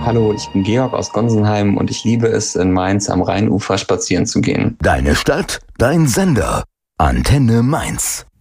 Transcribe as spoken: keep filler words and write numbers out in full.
Hallo, ich bin Georg aus Gonsenheim und ich liebe es, in Mainz am Rheinufer spazieren zu gehen. Deine Stadt, dein Sender. Antenne Mainz.